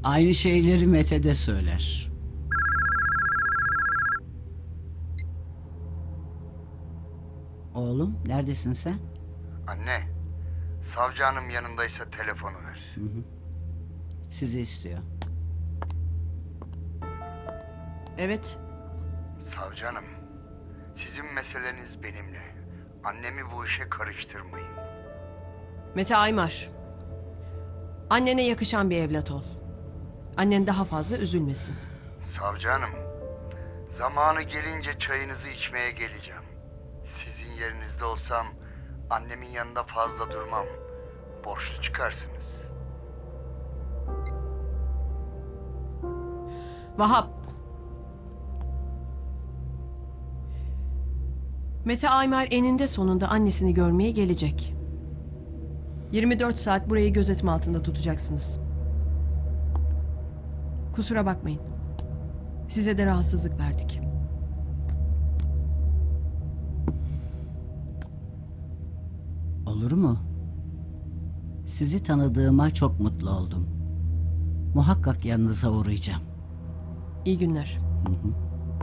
Aynı şeyleri Mete de söyler. Oğlum, neredesin sen? Anne, savcı hanım yanındaysa telefonu ver. Sizi istiyor. Evet. Savcı hanım, sizin meseleniz benimle. Annemi bu işe karıştırmayın. Mete Aymar. Annene yakışan bir evlat ol. Annen daha fazla üzülmesin. Savcı hanım, zamanı gelince çayınızı içmeye geleceğim. Sizin yerinizde olsam annemin yanında fazla durmam. Borçlu çıkarsınız. Vahap. Mete Aymar eninde sonunda annesini görmeye gelecek. 24 saat burayı gözetim altında tutacaksınız. Kusura bakmayın. Size de rahatsızlık verdik. Olur mu? Sizi tanıdığıma çok mutlu oldum. Muhakkak yanınıza uğrayacağım. İyi günler. Hı hı.